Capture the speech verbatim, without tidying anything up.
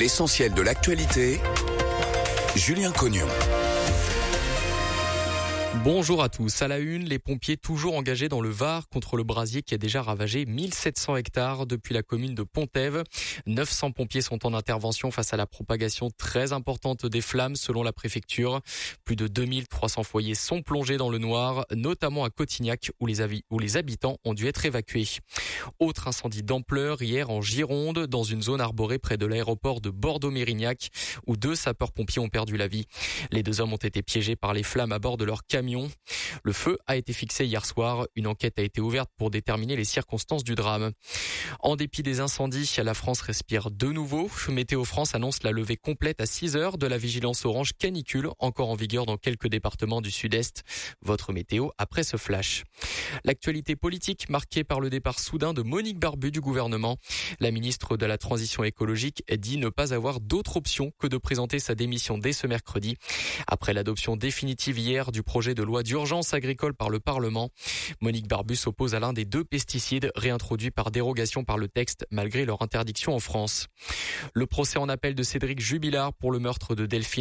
L'essentiel de l'actualité, Julien Cognon. Bonjour à tous. À la une, les pompiers toujours engagés dans le Var contre le brasier qui a déjà ravagé mille sept cents hectares depuis la commune de Pont-Ève. neuf cents pompiers sont en intervention face à la propagation très importante des flammes selon la préfecture. Plus de deux mille trois cents foyers sont plongés dans le noir, notamment à Cotignac où les, avis, où les habitants ont dû être évacués. Autre incendie d'ampleur hier en Gironde, dans une zone arborée près de l'aéroport de Bordeaux-Mérignac où deux sapeurs-pompiers ont perdu la vie. Les deux hommes ont été piégés par les flammes à bord de leur camion. Le feu a été fixé hier soir. Une enquête a été ouverte pour déterminer les circonstances du drame. En dépit des incendies, la France respire de nouveau. Météo France annonce la levée complète à six heures de la vigilance orange canicule, encore en vigueur dans quelques départements du sud-est. Votre météo après ce flash. L'actualité politique marquée par le départ soudain de Monique Barbu du gouvernement. La ministre de la Transition écologique dit ne pas avoir d'autre option que de présenter sa démission dès ce mercredi. Après l'adoption définitive hier du projet de loi d'urgence agricole par le Parlement, Monique Barbu s'oppose à l'un des deux pesticides réintroduits par dérogation par le texte malgré leur interdiction en France. Le procès en appel de Cédric Jubilard pour le meurtre de Delphine